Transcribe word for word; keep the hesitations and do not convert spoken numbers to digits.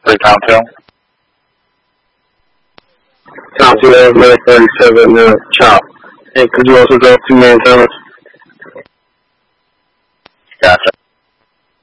three, Tom two. Tom two, that was thirty-seven, uh, chop. And could you also go two man tunnels? Gotcha.